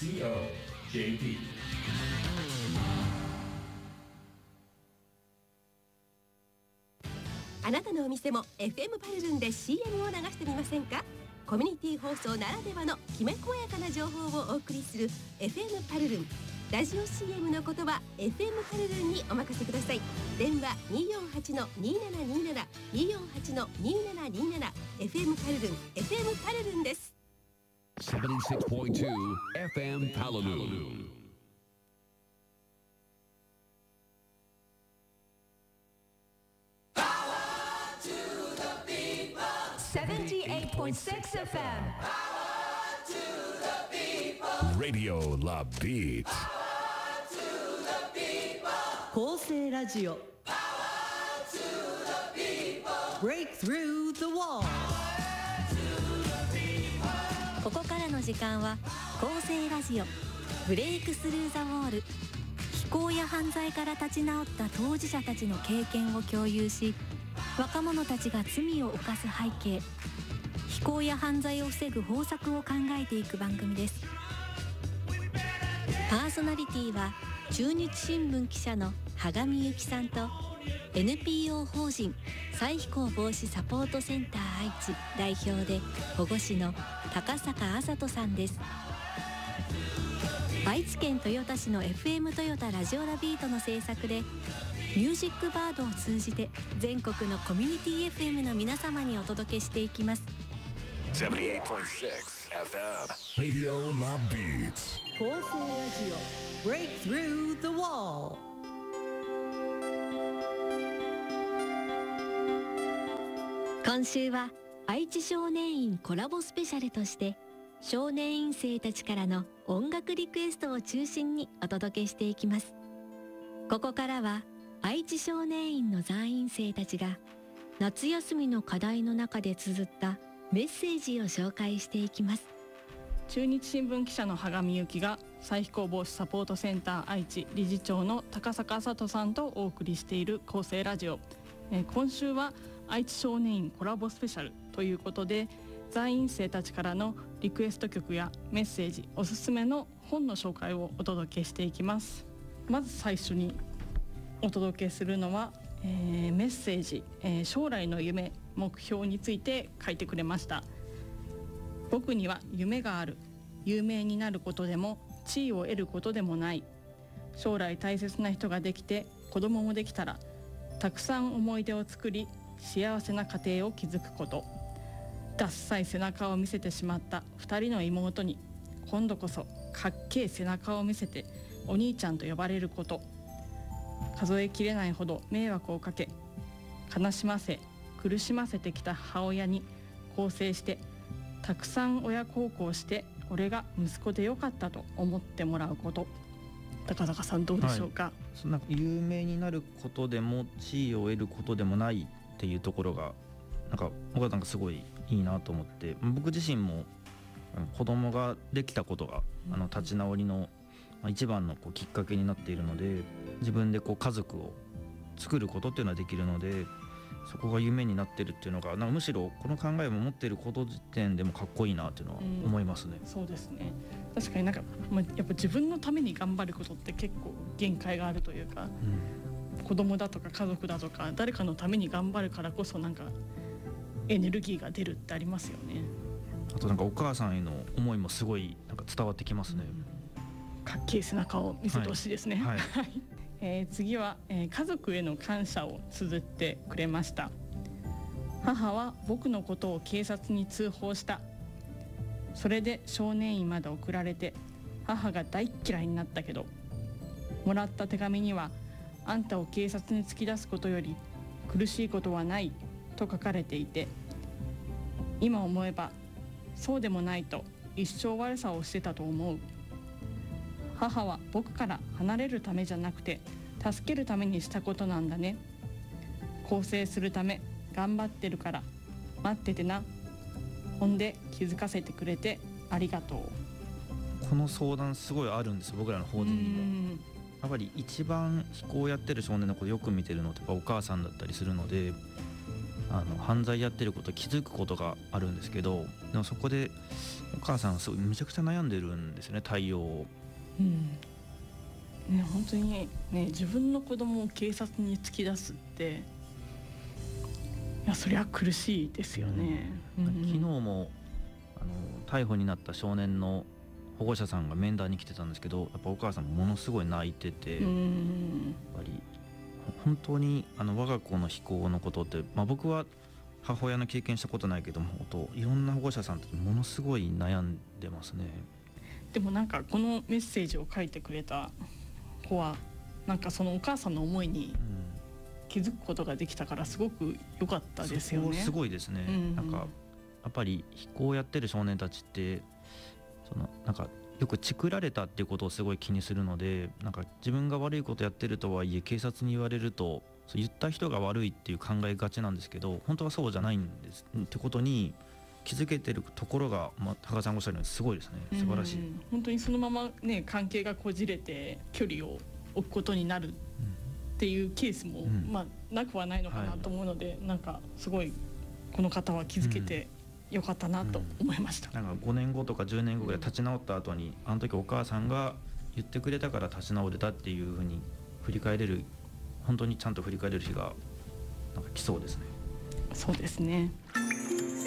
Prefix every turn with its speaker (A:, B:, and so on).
A: JP。
B: あなたのお店も FM パルルンで CM を流してみませんか？コミュニティ放送ならではのきめ細やかな情報をお送りする FM パルルン。ラジオ CM の言葉 FM パルルンにお任せください。電話 248-2727 248-2727 FM パルルン FM パルルンです。
C: 76.2 FM パルルン。
D: 78.6 FM
C: Radio La Beat。
D: 構成ラジオ Break through the wall。
E: ここからの時間は構成ラジオブレイクスルーザウォール。非行や犯罪から立ち直った当事者たちの経験を共有し、若者たちが罪を犯す背景、非行や犯罪を防ぐ方策を考えていく番組です。パーソナリティは中日新聞記者の羽上由紀さんと NPO 法人再非行防止サポートセンター愛知代表で保護司の高坂麻人さんです。愛知県豊田市の FM トヨタラジオラビートの制作でミュージックバードを通じて全国のコミュニティ FM の皆様にお届けしていきます。
C: 78.6 FM Radio La Beat。
D: 構成ラジオ Break through the wall。
E: 今週は愛知少年院コラボスペシャルとして少年院生たちからの音楽リクエストを中心にお届けしていきます。ここからは愛知少年院の在院生たちが夏休みの課題の中で綴ったメッセージを紹介していきます。
F: 中日新聞記者の羽上由紀が再非行防止サポートセンター愛知理事長の高坂麻人さんとお送りしている構成ラジオ。今週は愛知少年院コラボスペシャルということで、在院生たちからのリクエスト曲やメッセージ、おすすめの本の紹介をお届けしていきます。まず最初にお届けするのは、メッセージ、将来の夢、目標について書いてくれました。僕には夢がある。有名になることでも地位を得ることでもない。将来大切な人ができて子供もできたらたくさん思い出を作り幸せな家庭を築くこと。ダッサい背中を見せてしまった2人の妹に今度こそかっけえ背中を見せてお兄ちゃんと呼ばれること。数えきれないほど迷惑をかけ悲しませ苦しませてきた母親に更生してたくさん親孝行して俺が息子でよかったと思ってもらうこと。高坂さんどうでしょうか？
G: そんな有名になることでも地位を得ることでもないっていうところが僕はすごいいいなと思って、僕自身も子供ができたことが立ち直りの一番のきっかけになっているので、自分で家族を作ることっていうのはできるので、そこが夢になってるっていうのがむしろこの考えを持っていること時点でもかっこいいなっていうのは思いますね。
F: そうですね。確かにやっぱ自分のために頑張ることって結構限界があるというか、子供だとか家族だとか誰かのために頑張るからこそエネルギーが出るってありますよね。
G: あとお母さんへの思いもすごい伝わってきますね。
F: かっけえ背中を見せてほしいですね。はい、次は、家族への感謝を綴ってくれました。母は僕のことを警察に通報した。それで少年院まで送られて母が大嫌いになったけど、もらった手紙にはあんたを警察に突き出すことより苦しいことはないと書かれていて、今思えばそうでもないと一生悪さをしてたと思う。母は僕から離れるためじゃなくて助けるためにしたことなんだね。更生するため頑張ってるから待っててな。ほんで気づかせてくれてありがとう。
G: この相談すごいあるんです、僕らの法人には。やっぱり一番非行をやってる少年のことよく見てるのってお母さんだったりするので、犯罪やってること気づくことがあるんですけど、でもそこでお母さんすごいめちゃくちゃ悩んでるんですよね、対応を。
F: ね、本当にね、自分の子供を警察に突き出すって、いやそりゃ苦しいですよね。
G: 昨日も逮捕になった少年の保護者さんが面談に来てたんですけど、やっぱお母さんものすごい泣いてて、やっぱり本当に我が子の非行のことって、僕は母親の経験したことないけども、いろんな保護者さんってものすごい悩んでますね。
F: でもなんかこのメッセージを書いてくれた子はなんかそのお母さんの思いに気づくことができたからすごく良かったですよね。
G: そこすごいですね。なんかやっぱり非行をやってる少年たちってなんかよくチクられたっていうことをすごい気にするので、なんか自分が悪いことやってるとはいえ警察に言われると言った人が悪いっていう考えがちなんですけど、本当はそうじゃないんですってことに気づけてるところが、高さんがおっしゃるようにすごいですね。素晴らしい。
F: 本当にそのままね、関係がこじれて距離を置くことになるっていうケースも、なくはないのかなと思うので、なんかすごいこの方は気づけてよかったなと思いました。
G: なんか5年後とか10年後ぐらい立ち直った後に、あの時お母さんが言ってくれたから立ち直れたっていうふうに振り返れる、本当にちゃんと振り返れる日がなんか来そうですね。
F: そうですね。